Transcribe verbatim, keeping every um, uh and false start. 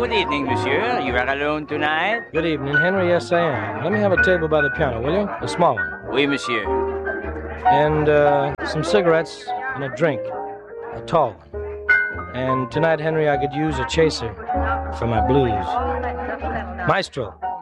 good evening, monsieur. You are alone tonight? Good evening, Henry. Yes, I am. Let me have a table by the piano, will you? A small one. Oui, monsieur. And uh, some cigarettes and a drink. A tall one. And tonight, Henry, I could use a chaser for my blues. Maestro.